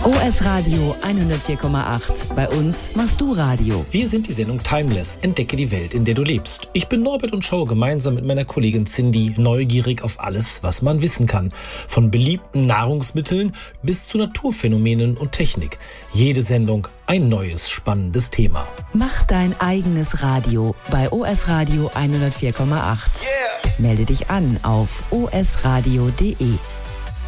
OS Radio 104,8. Bei uns machst du Radio. Wir sind die Sendung Timeless. Entdecke die Welt, in der du lebst. Ich bin Norbert und schaue gemeinsam mit meiner Kollegin Cindy neugierig auf alles, was man wissen kann. Von beliebten Nahrungsmitteln bis zu Naturphänomenen und Technik. Jede Sendung ein neues, spannendes Thema. Mach dein eigenes Radio bei OS Radio 104,8. Melde dich an auf osradio.de.